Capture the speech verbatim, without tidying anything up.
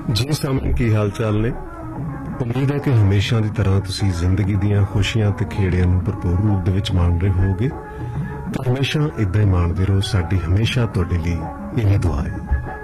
जी सामने की हाल चाल ने उम्मीद है कि हमेशा की तरह तुसी जिंदगी दीयां खुशियां ते खेड़ियां नूं भरपूर रूप दे विच माण रहे होगे तो हमेशा इदां ही माणदे रहो। साडी हमेशा तुहाडे लई इह दुआ है।